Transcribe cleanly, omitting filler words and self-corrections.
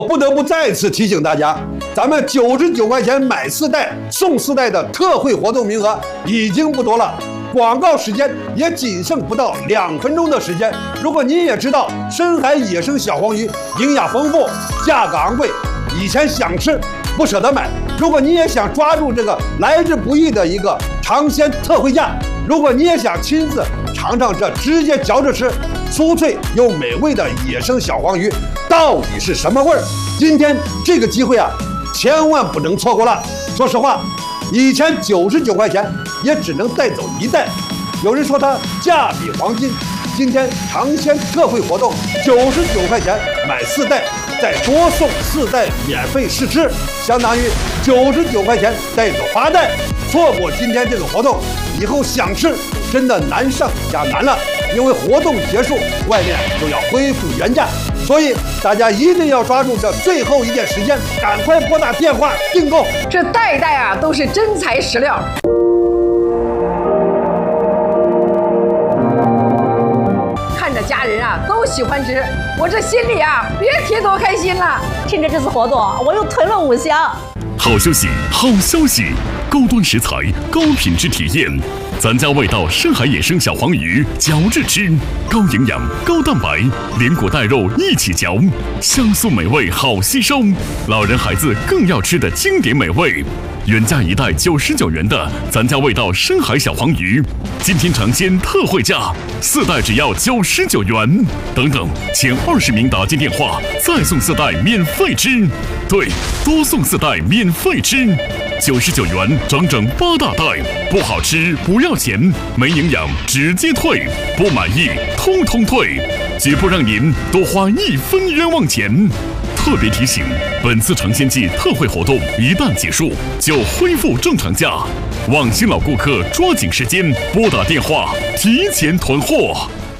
不得不再次提醒大家，咱们99块钱买4袋送4袋的特惠活动名额已经不多了，广告时间也仅剩不到2分钟的时间。如果您也知道深海野生小黄鱼营养丰富、价格昂贵，以前想吃不舍得买，如果你也想抓住这个来之不易的一个尝鲜特惠价，如果你也想亲自尝尝这直接嚼着吃、酥脆又美味的野生小黄鱼到底是什么味儿，今天这个机会啊，千万不能错过了。说实话，以前99块钱也只能带走1袋，有人说它价比黄金。今天尝鲜特惠活动，99块钱买4袋，再多送4袋免费试吃，相当于99块钱带走8袋。错过今天这个活动，以后想吃真的难上加难了，因为活动结束，外面就要恢复原价。所以大家一定要抓住这最后一点时间，赶快拨打电话订购。 这袋袋啊都是真材实料。看着家人啊都喜欢吃，我这心里啊别提多开心了。 趁着这次活动，我又囤了5箱。 好消息，好消息！高端食材，高品质体验。咱家味道深海野生小黄鱼，嚼着吃，高营养、高蛋白，连骨带肉一起嚼，香酥美味好吸收，老人孩子更要吃的经典美味。原价1袋99元的咱家味道深海小黄鱼，今天尝鲜特惠价，4袋只要99元。等等，前20名打进电话，再送4袋免费吃。对，多送4袋免费吃，99元整整8大袋，不好吃不要钱，没营养直接退，不满意通通退，绝不让您多花1分冤枉钱。特别提醒，本次尝鲜季特惠活动一旦结束，就恢复正常价，望新老顾客抓紧时间拨打电话提前囤货。